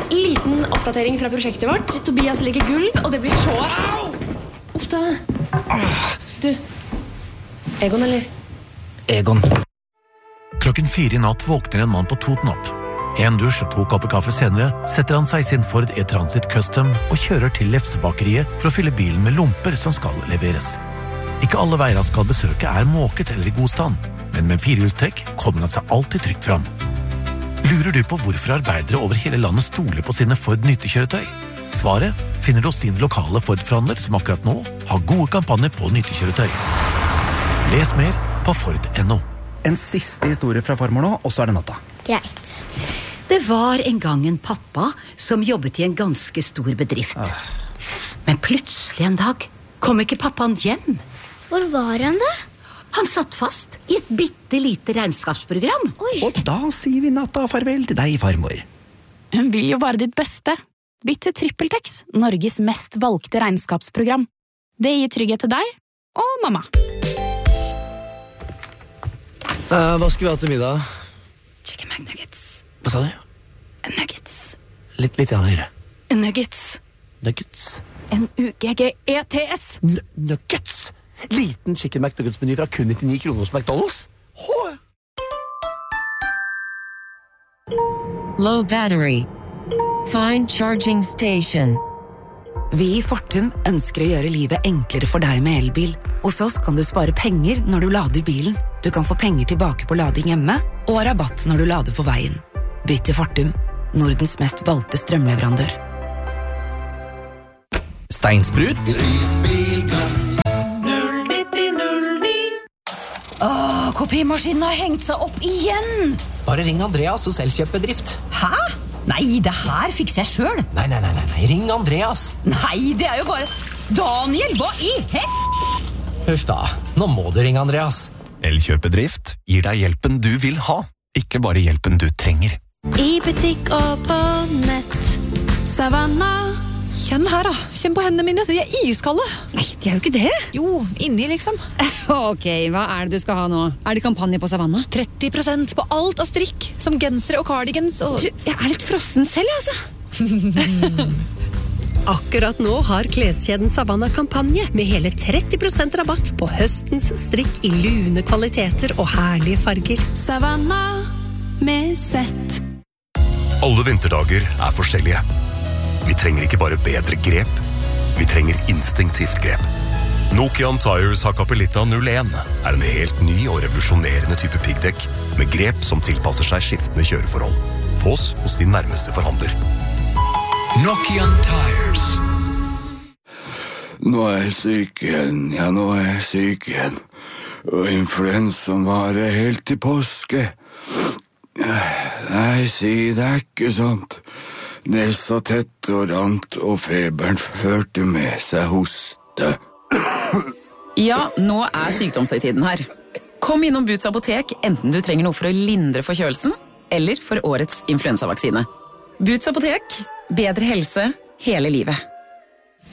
Liten oppdatering fra prosjektet vårt. Tobias legger gulv, og det blir så... Uff da. Du, Egon eller? Egon. Klokken 4 i natt våkner en mann på Toten opp. En dusj og 2 kopper kaffe senere setter han seg i sin Ford E-Transit Custom og kjører til Lefsebakeriet for å fylle bilen med lomper som skal leveres. Ikke alle veier han skal besøke er måket eller i god stand, men med 4-hjulstrekk kommer han seg alltid trygt fram. Lurer du på hvorfor arbeidere over hele landet stoler på sine Ford nyttekjøretøy? Svaret finner du hos din lokale Ford-forhandler som akkurat nå har gode kampanjer på nyttekjøretøy. Les mer på Ford.no. En siste historie fra farmor nå, og så det natta. Greit. Det var en gang en pappa som jobbet i en ganske stor bedrift. Men plutselig en dag kom ikke pappaen hjem. Hvor var han da? Han satt fast i et bittelite regnskapsprogram. Oi. Og da sier vi natta farvel til deg, farmor. Hun vil jo bare ditt beste. Bytt til TrippelTex, Norges mest valgte regnskapsprogram. Det gir trygghet til deg og mamma. Hva skal vi ha til middag? Chicken McNuggets. Hva sa du? Nuggets. Litt høyere. Nuggets. Nuggets. N-U-G-G-E-T-S. Nuggets! Liten chicken McNuggets-meny fra kun 99 kroner hos McDonald's. Low battery. Find charging station. Vi i Fortum ønsker å gjøre livet enklere for deg med elbil. Hos oss kan du spare penger når du lader bilen. Du kan få penger tilbake på lading hjemme, og rabatt når du lader på veien. Bytt til Fortum, Nordens mest valgte strømleverandør. Steinsprut. Prisbilglass. Kopimaskinen har hengt seg opp igjen. Bare ring Andreas hos Elkjøpbedrift. Hæ? Nei, det her fikser jeg selv. Nei, ring Andreas. Nei, det er jo bare... Daniel, hva i Huff da, nå må du ringe Andreas. Elkjøpbedrift gir deg hjelpen du vil ha, ikke bare hjelpen du trenger. I butikk og på nett. Savanna. Kjenn her da, kjenn på hendene mine, de er iskalde. Nei, det er jo ikke det. Jo, inni liksom. Ok, hva er det du skal ha nå? Er det kampanje på Savanna? 30% på alt av strikk, som gensere og cardigans og... Du, jeg er litt frossen selv, altså. Akkurat nå har kleskjeden Savanna kampanje med hele 30% rabatt på høstens strikk i lune kvaliteter og herlige farger. Savanna med sett. Alle vinterdager er forskjellige. Vi trenger ikke bare bedre grep, vi trenger instinktivt grep. Nokian Tires Hakkapeliitta 01 er en helt ny og revolusjonerende type piggdekk med grep som tilpasser seg skiftende kjøreforhold. Fås hos din nærmeste forhandler. Nokian Tires. Nå er jeg syk igjen, og influensaen varer helt til påske. Nei, si det er ikke sånt. Nesa tett og rant, og feberen førte med seg hoste. Ja, nå er sykdomshøytiden her. Kom innom Boots apotek, enten du trenger noe for å lindre forkjølelsen, eller for årets influensavaksine. Boots apotek, bedre helse hele livet.